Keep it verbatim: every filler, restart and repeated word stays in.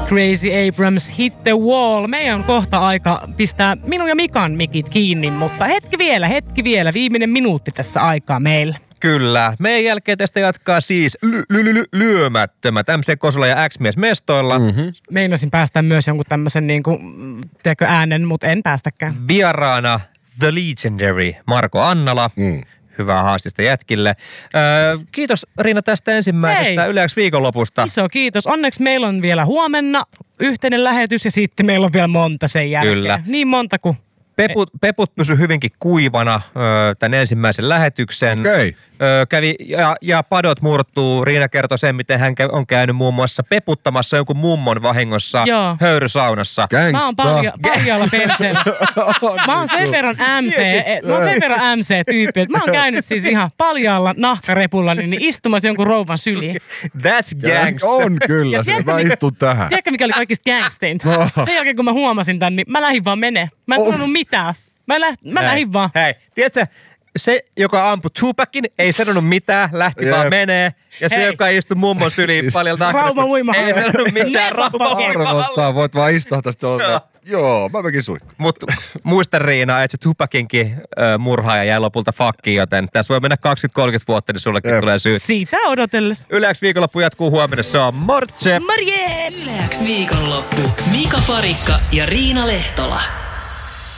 Crazy Abrams, Hit the Wall. Meidän on kohta aika pistää minun ja Mikan mikit kiinni, mutta hetki vielä, hetki vielä. Viimeinen minuutti tässä aikaa meillä. Kyllä. Meidän jälkeen tästä jatkaa siis ly- ly- ly- lyömättömät M C Kosola ja X-mies mestoilla. Mm-hmm. Meinasin päästä myös jonkun tämmöisen niin kuin, tiedätkö, äänen, mutta en päästäkään. Vieraana The Legendary Marko Annala. Mm. Hyvää haastista jätkille. Öö, kiitos Riina tästä ensimmäisestä Hei. Yle X viikonlopusta. Iso kiitos. Onneksi meillä on vielä huomenna yhteinen lähetys ja sitten meillä on vielä monta sen jälkeen. Kyllä. Niin monta kuin... Peput, peput pysy hyvinkin kuivana öö, tämän ensimmäisen lähetyksen. Okei. Öö, kävi ja, ja padot murtuu. Riina kertoi sen, miten hän käy, on käynyt muun muassa peputtamassa jonkun mummon vahingossa Joo. höyrysaunassa. Gangsta. Mä oon palja, paljalla perseellä. Mä oon sen verran M C, mä oon sen verran M C-tyyppi, että mä oon käynyt siis ihan paljalla nahkarepulla niin istumassa jonkun rouvan syliin. That's gangsta. On kyllä se. Mä istun tähän. Tiedätkö mikä oli kaikista gangsteinta? No. Sen jälkeen kun mä huomasin tän, niin mä lähdin vaan menee. Mä en oh. sanonut mitään. Mä, läht, mä lähdin vaan. Hei, tiedätkö, se, joka ampui Tupacin, ei sanonut mitään, lähti Jep. vaan menee. Ja se, Hei. joka istui mummon syliin paljon nahkaretta, ei sanonut mitään. Arvostaa, voit vaan istua tästä. Joo, mä mekin suikku. Mutta muista Riina, että se Tupacinkin äh, murhaaja jäi lopulta fakkiin, joten tässä voi mennä kaksikymmentä kolmekymmentä vuotta, niin sullekin Jep. tulee syyt. Siitä odotellessa. Yle X viikonloppu jatkuu huomenna, se on Mortse. Morje! Yle X viikonloppu, Mika Parikka ja Riina Lehtola.